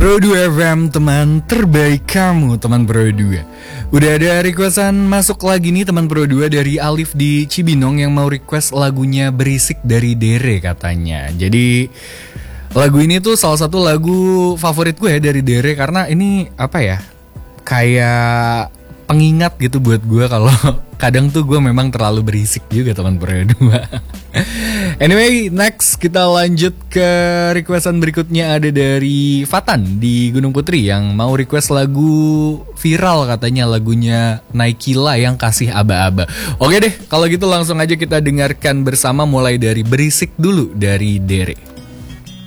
Pro 2 FM, teman terbaik kamu, teman Pro 2. Udah ada requestan masuk lagi nih teman Pro 2 dari Alif di Cibinong yang mau request lagunya Berisik dari Dere katanya. Jadi lagu ini tuh salah satu lagu favorit gue ya dari Dere karena ini apa ya, kayak pengingat gitu buat gue kalau kadang tuh gue memang terlalu berisik juga teman Pro 2. Anyway, next kita lanjut ke requestan berikutnya ada dari Fatan di Gunung Putri yang mau request lagu viral katanya lagunya Naikila yang kasih aba-aba. Oke deh, kalau gitu langsung aja kita dengarkan bersama mulai dari Berisik dulu dari Dere.